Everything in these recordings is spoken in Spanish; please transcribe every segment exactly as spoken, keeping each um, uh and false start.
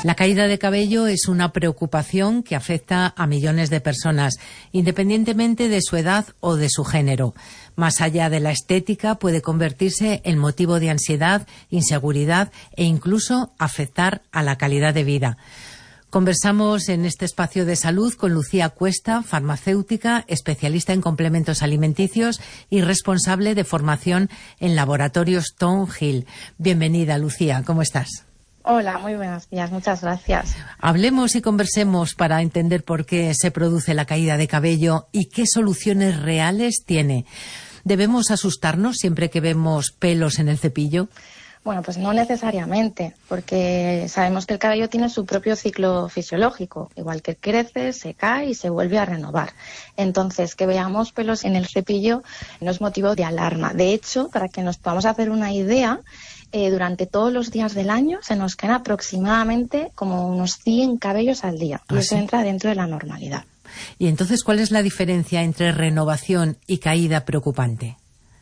La caída de cabello es una preocupación que afecta a millones de personas, independientemente de su edad o de su género. Más allá de la estética, puede convertirse en motivo de ansiedad, inseguridad e incluso afectar a la calidad de vida. Conversamos en este espacio de salud con Lucía Cuesta, farmacéutica, especialista en complementos alimenticios y responsable de formación en Laboratorios Tom Hill. Bienvenida, Lucía, ¿cómo estás? Hola, muy buenos días, muchas gracias. Hablemos y conversemos para entender por qué se produce la caída de cabello y qué soluciones reales tiene. ¿Debemos asustarnos siempre que vemos pelos en el cepillo? Bueno, pues no necesariamente, porque sabemos que el cabello tiene su propio ciclo fisiológico. Igual que crece, se cae y se vuelve a renovar. Entonces, que veamos pelos en el cepillo no es motivo de alarma. De hecho, para que nos podamos hacer una idea, eh, durante todos los días del año se nos caen aproximadamente como unos cien cabellos al día. Y ¿Ah, eso sí? entra dentro de la normalidad. Y entonces, ¿cuál es la diferencia entre renovación y caída preocupante?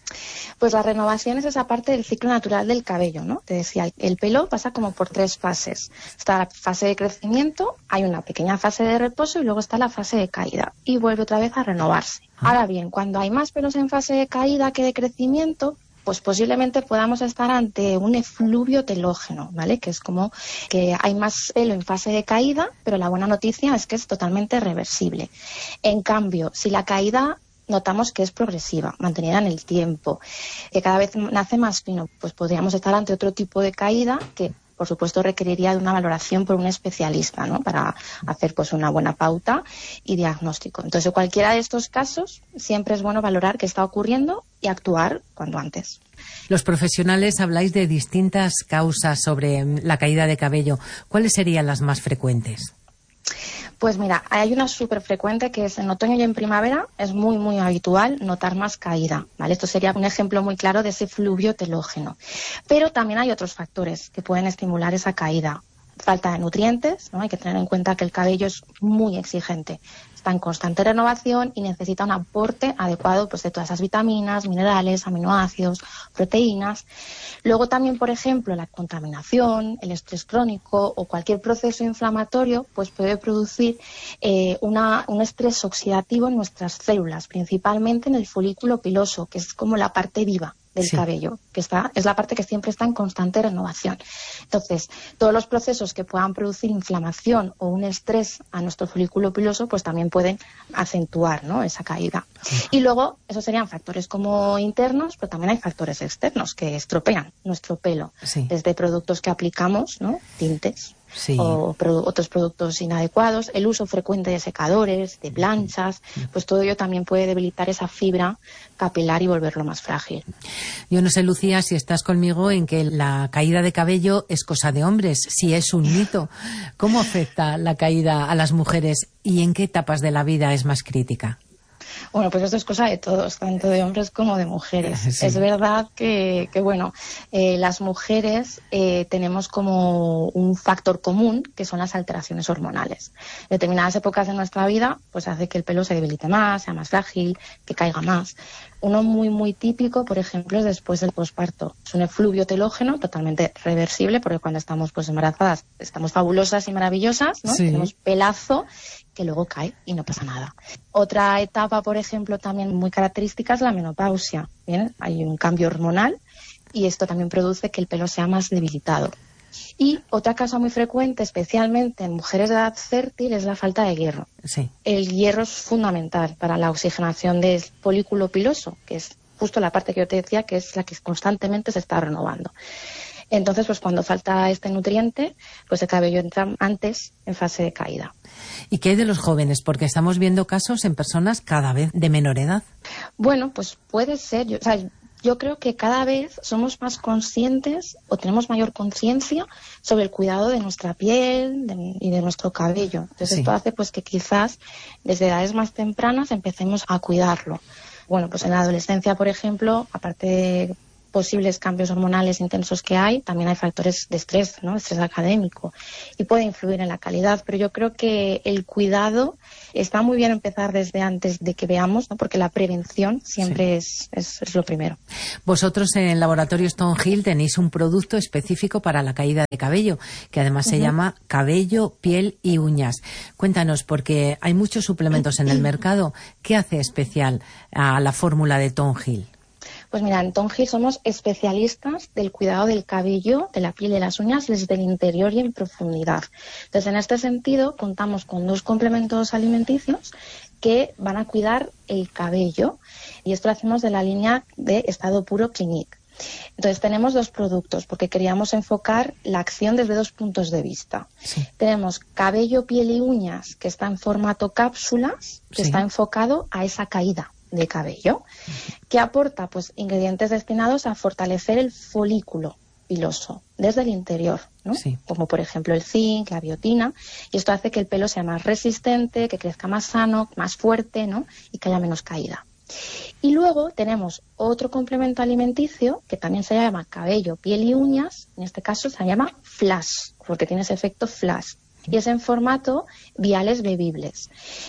Pues la renovación es esa parte del ciclo natural del cabello, ¿no? Te decía, el pelo pasa como por tres fases. Está la fase de crecimiento, hay una pequeña fase de reposo y luego está la fase de caída. Y vuelve otra vez a renovarse. Ahora bien, cuando hay más pelos en fase de caída que de crecimiento, pues posiblemente podamos estar ante un efluvio telógeno, ¿vale? Que es como que hay más pelo en fase de caída, pero la buena noticia es que es totalmente reversible. En cambio, si la caída notamos que es progresiva, mantenida en el tiempo, que cada vez nace más fino, pues podríamos estar ante otro tipo de caída que, por supuesto, requeriría de una valoración por un especialista, ¿no? Para hacer pues una buena pauta y diagnóstico. Entonces, en cualquiera de estos casos, siempre es bueno valorar qué está ocurriendo y actuar cuanto antes. Los profesionales habláis de distintas causas sobre la caída de cabello. ¿Cuáles serían las más frecuentes? Pues mira, hay una súper frecuente que es en otoño y en primavera, es muy muy habitual notar más caída, ¿vale? Esto sería un ejemplo muy claro de ese fluvio telógeno. Pero también hay otros factores que pueden estimular esa caída. Falta de nutrientes, ¿no? Hay que tener en cuenta que el cabello es muy exigente. Está en constante renovación y necesita un aporte adecuado pues, de todas esas vitaminas, minerales, aminoácidos, proteínas. Luego también, por ejemplo, la contaminación, el estrés crónico o cualquier proceso inflamatorio pues puede producir eh, una, un estrés oxidativo en nuestras células, principalmente en el folículo piloso, que es como la parte viva del sí. cabello, que está es la parte que siempre está en constante renovación. Entonces, todos los procesos que puedan producir inflamación o un estrés a nuestro folículo piloso, pues también pueden acentuar, ¿no? esa caída. Sí. Y luego, esos serían factores como internos, pero también hay factores externos que estropean nuestro pelo, sí. desde productos que aplicamos, ¿no? Tintes. Sí. O produ- otros productos inadecuados, el uso frecuente de secadores, de planchas, pues todo ello también puede debilitar esa fibra capilar y volverlo más frágil. Yo no sé, Lucía, si estás conmigo en que la caída de cabello es cosa de hombres, si es un mito. ¿Cómo afecta la caída a las mujeres y en qué etapas de la vida es más crítica? Bueno, pues esto es cosa de todos, tanto de hombres como de mujeres. Sí. Es verdad que, que bueno, eh, las mujeres eh, tenemos como un factor común, que son las alteraciones hormonales. En determinadas épocas de nuestra vida, pues hace que el pelo se debilite más, sea más frágil, que caiga más. Uno muy, muy típico, por ejemplo, es después del posparto. Es un efluvio telógeno totalmente reversible, porque cuando estamos pues embarazadas estamos fabulosas y maravillosas, ¿no? Sí. Tenemos pelazo que luego cae y no pasa nada. Otra etapa, por ejemplo, también muy característica es la menopausia. ¿Bien? Hay un cambio hormonal y esto también produce que el pelo sea más debilitado. Y otra causa muy frecuente, especialmente en mujeres de edad fértil, es la falta de hierro. Sí. El hierro es fundamental para la oxigenación del folículo piloso, que es justo la parte que yo te decía, que es la que constantemente se está renovando. Entonces, pues cuando falta este nutriente, pues el cabello entra antes en fase de caída. ¿Y qué hay de los jóvenes? Porque estamos viendo casos en personas cada vez de menor edad. Bueno, pues puede ser. Yo, o sea, yo creo que cada vez somos más conscientes o tenemos mayor conciencia sobre el cuidado de nuestra piel de, y de nuestro cabello. Entonces, sí. esto hace pues que quizás desde edades más tempranas empecemos a cuidarlo. Bueno, pues en la adolescencia, por ejemplo, aparte de posibles cambios hormonales intensos que hay, también hay factores de estrés, ¿no? Estrés académico, y puede influir en la calidad, pero yo creo que el cuidado está muy bien empezar desde antes de que veamos, ¿no? Porque la prevención siempre sí. es, es, es lo primero. Vosotros en Laboratorios Thornhill tenéis un producto específico para la caída de cabello, que además uh-huh. se llama cabello, piel y uñas. Cuéntanos, porque hay muchos suplementos en el mercado. ¿Qué hace especial a la fórmula de Thornhill? Pues mira, en Thornhill somos especialistas del cuidado del cabello, de la piel y de las uñas desde el interior y en profundidad. Entonces, en este sentido, contamos con dos complementos alimenticios que van a cuidar el cabello, y esto lo hacemos de la línea de Estado Puro Clinique. Entonces tenemos dos productos porque queríamos enfocar la acción desde dos puntos de vista. Sí. Tenemos cabello, piel y uñas, que está en formato cápsulas, que sí. está enfocado a esa caída de cabello, que aporta pues ingredientes destinados a fortalecer el folículo piloso desde el interior, ¿no? Sí. Como por ejemplo el zinc, la biotina, y esto hace que el pelo sea más resistente, que crezca más sano, más fuerte, ¿no? Y que haya menos caída. Y luego tenemos otro complemento alimenticio que también se llama cabello, piel y uñas, en este caso se llama flash, porque tiene ese efecto flash. Y es en formato viales bebibles.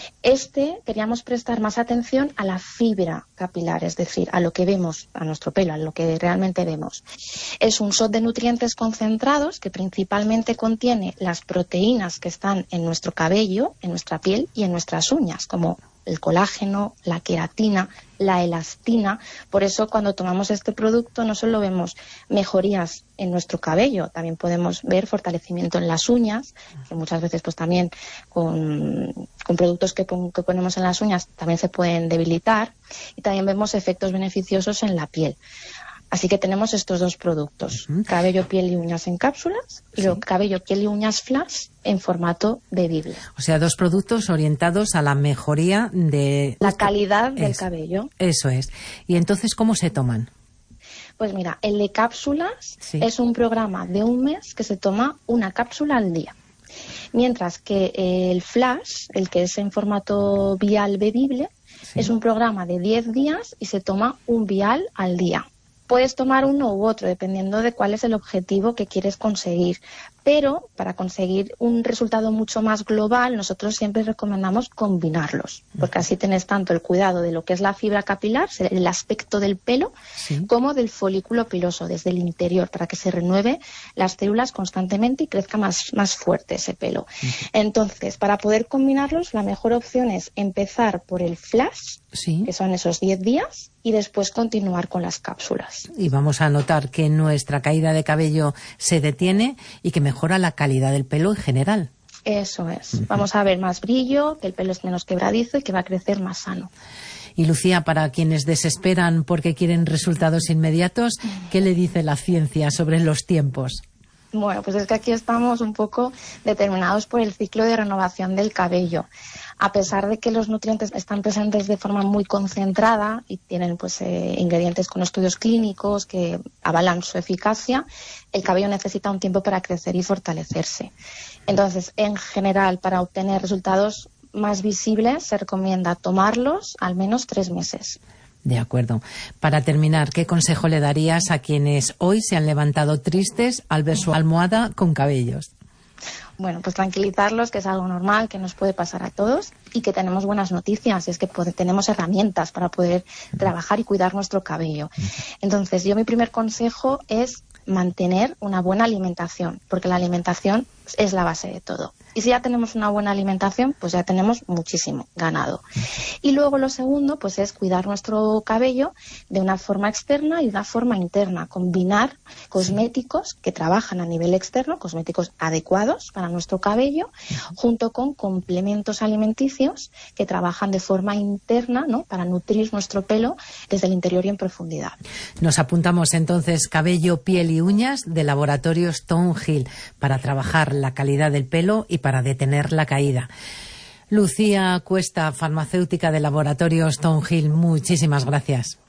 Este queríamos prestar más atención a la fibra capilar, es decir, a lo que vemos, a nuestro pelo, a lo que realmente vemos. Es un shot de nutrientes concentrados que principalmente contiene las proteínas que están en nuestro cabello, en nuestra piel y en nuestras uñas, como el colágeno, la queratina, la elastina. Por eso cuando tomamos este producto no solo vemos mejorías en nuestro cabello, también podemos ver fortalecimiento en las uñas, que muchas veces pues también con, con productos que, pon, que ponemos en las uñas también se pueden debilitar, y también vemos efectos beneficiosos en la piel. Así que tenemos estos dos productos, uh-huh. cabello, piel y uñas en cápsulas, y luego sí. cabello, piel y uñas flash en formato bebible. O sea, dos productos orientados a la mejoría de... la calidad del es, cabello. Eso es. ¿Y entonces cómo se toman? Pues mira, el de cápsulas sí. es un programa de un mes que se toma una cápsula al día. Mientras que el flash, el que es en formato vial bebible, sí. es un programa de diez días y se toma un vial al día. Puedes tomar uno u otro, dependiendo de cuál es el objetivo que quieres conseguir. Pero para conseguir un resultado mucho más global, nosotros siempre recomendamos combinarlos, porque así tienes tanto el cuidado de lo que es la fibra capilar, el aspecto del pelo, sí. como del folículo piloso, desde el interior, para que se renueve las células constantemente y crezca más, más fuerte ese pelo. Uh-huh. Entonces, para poder combinarlos, la mejor opción es empezar por el flash, sí. que son esos diez días, y después continuar con las cápsulas. Y vamos a notar que nuestra caída de cabello se detiene y que mejora la calidad del pelo en general. Eso es. Uh-huh. Vamos a ver más brillo, que el pelo es menos quebradizo y que va a crecer más sano. Y Lucía, para quienes desesperan porque quieren resultados inmediatos, ¿qué le dice la ciencia sobre los tiempos? Bueno, pues es que aquí estamos un poco determinados por el ciclo de renovación del cabello. A pesar de que los nutrientes están presentes de forma muy concentrada y tienen pues eh, ingredientes con estudios clínicos que avalan su eficacia, el cabello necesita un tiempo para crecer y fortalecerse. Entonces, en general, para obtener resultados más visibles, se recomienda tomarlos al menos tres meses. De acuerdo. Para terminar, ¿qué consejo le darías a quienes hoy se han levantado tristes al ver su almohada con cabellos? Bueno, pues tranquilizarlos, que es algo normal, que nos puede pasar a todos y que tenemos buenas noticias, es que pod- tenemos herramientas para poder trabajar y cuidar nuestro cabello. Entonces, yo mi primer consejo es mantener una buena alimentación, porque la alimentación es la base de todo. Y si ya tenemos una buena alimentación, pues ya tenemos muchísimo ganado. Y luego lo segundo, pues es cuidar nuestro cabello de una forma externa y de una forma interna. Combinar cosméticos que trabajan a nivel externo, cosméticos adecuados para nuestro cabello, junto con complementos alimenticios que trabajan de forma interna, ¿no? Para nutrir nuestro pelo desde el interior y en profundidad. Nos apuntamos entonces cabello, piel y uñas de Laboratorios Thornhill para trabajar la calidad del pelo y para detener la caída. Lucía Cuesta, farmacéutica de Laboratorios Thornhill, muchísimas gracias.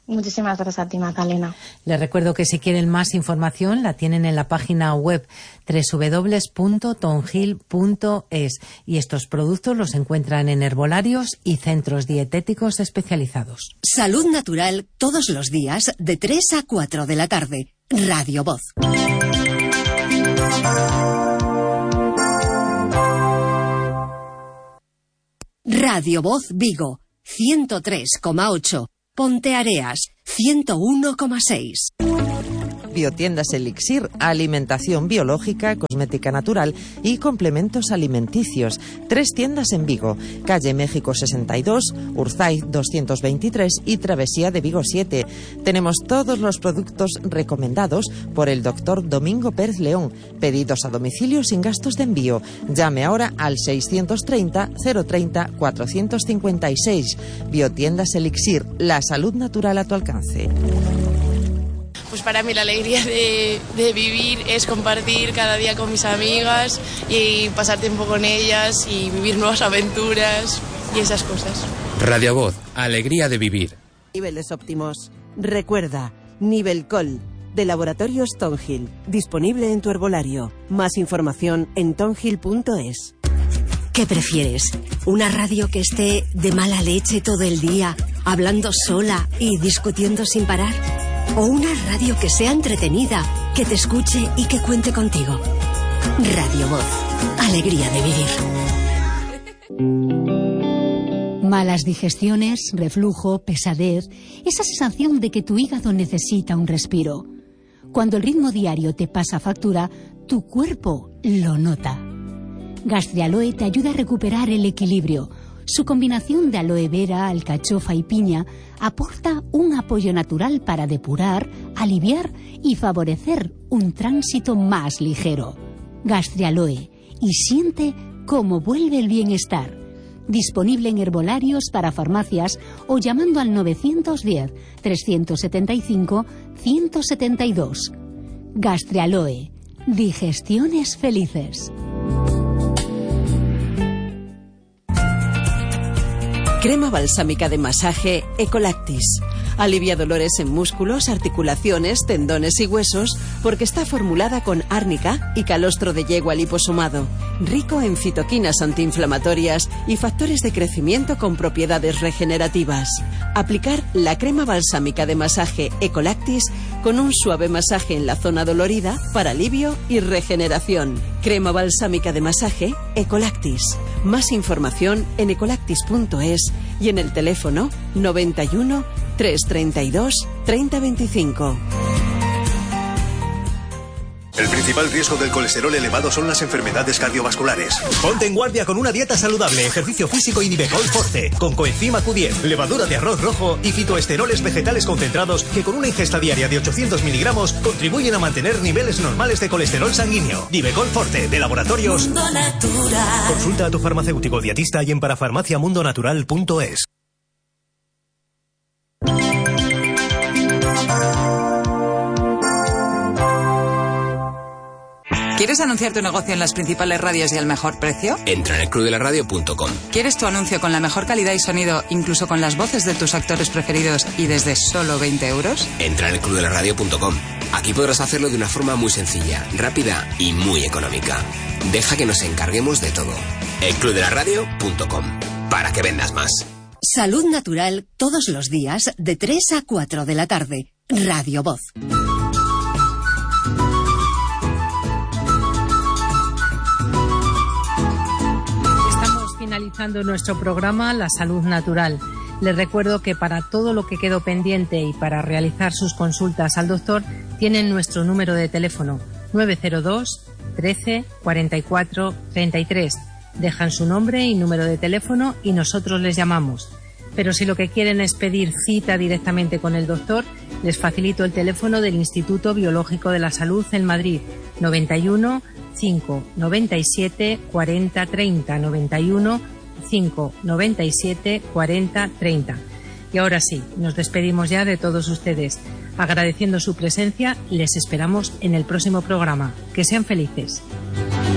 Muchísimas gracias a ti, Magdalena. Les recuerdo que si quieren más información la tienen en la página web doble u doble u doble u punto tonjil punto es y estos productos los encuentran en herbolarios y centros dietéticos especializados. Salud Natural todos los días de tres a cuatro de la tarde. Radio Voz. Radio Voz Vigo, ciento tres coma ocho. Ponteareas, ciento uno coma seis. Biotiendas Elixir, alimentación biológica, cosmética natural y complementos alimenticios. Tres tiendas en Vigo, calle México sesenta y dos, Urzaiz doscientos veintitrés y Travesía de Vigo siete. Tenemos todos los productos recomendados por el doctor Domingo Pérez León. Pedidos a domicilio sin gastos de envío. Llame ahora al seiscientos treinta, cero treinta, cuatrocientos cincuenta y seis. Biotiendas Elixir, la salud natural a tu alcance. Pues para mí la alegría de, de vivir es compartir cada día con mis amigas y pasar tiempo con ellas y vivir nuevas aventuras y esas cosas. Radio Voz, alegría de vivir. Niveles óptimos. Recuerda, Nivelcol, de Laboratorios Tonjil, disponible en tu herbolario. Más información en tonjil punto es. ¿Qué prefieres? ¿Una radio que esté de mala leche todo el día, hablando sola y discutiendo sin parar? ¿O una radio que sea entretenida, que te escuche y que cuente contigo? Radio Voz, alegría de vivir. Malas digestiones, reflujo, pesadez, esa sensación de que tu hígado necesita un respiro. Cuando el ritmo diario te pasa factura, tu cuerpo lo nota. Gastrialoe te ayuda a recuperar el equilibrio. Su combinación de aloe vera, alcachofa y piña aporta un apoyo natural para depurar, aliviar y favorecer un tránsito más ligero. Gastrialoe, y siente cómo vuelve el bienestar. Disponible en herbolarios para farmacias o llamando al nueve uno cero, tres siete cinco, uno siete dos. Gastrialoe, digestiones felices. Crema balsámica de masaje Ecolactis. Alivia dolores en músculos, articulaciones, tendones y huesos porque está formulada con árnica y calostro de yegua liposomado, rico en citoquinas antiinflamatorias y factores de crecimiento con propiedades regenerativas. Aplicar la crema balsámica de masaje Ecolactis con un suave masaje en la zona dolorida para alivio y regeneración. Crema balsámica de masaje Ecolactis. Más información en ecolactis punto es y en el teléfono noventa y uno, trescientos treinta y dos, treinta veinticinco. El principal riesgo del colesterol elevado son las enfermedades cardiovasculares. Ponte en guardia con una dieta saludable, ejercicio físico y Nivecol Forte, con coenzima Q diez, levadura de arroz rojo y fitoesteroles vegetales concentrados que con una ingesta diaria de ochocientos miligramos contribuyen a mantener niveles normales de colesterol sanguíneo. Nivecol Forte, de Laboratorios Mundo Natural. Consulta a tu farmacéutico dietista y en parafarmaciamundonatural punto es. ¿Quieres anunciar tu negocio en las principales radios y al mejor precio? Entra en el club de la radio punto com. ¿Quieres tu anuncio con la mejor calidad y sonido, incluso con las voces de tus actores preferidos y desde solo veinte euros? Entra en el club de la radio punto com. Aquí podrás hacerlo de una forma muy sencilla, rápida y muy económica. Deja que nos encarguemos de todo. el club de la radio punto com. Para que vendas más. Salud Natural todos los días de tres a cuatro de la tarde. Radio Voz. Finalizando nuestro programa La Salud Natural. Les recuerdo que para todo lo que quedó pendiente y para realizar sus consultas al doctor tienen nuestro número de teléfono nueve cero dos, trece, cuarenta y cuatro, treinta y tres. Dejan su nombre y número de teléfono y nosotros les llamamos. Pero si lo que quieren es pedir cita directamente con el doctor, les facilito el teléfono del Instituto Biológico de la Salud en Madrid, noventa y uno, cinco, noventa y siete, cuarenta, treinta, noventa y uno, cinco, noventa y siete, cuarenta, treinta. Y ahora sí, nos despedimos ya de todos ustedes. Agradeciendo su presencia, les esperamos en el próximo programa. Que sean felices.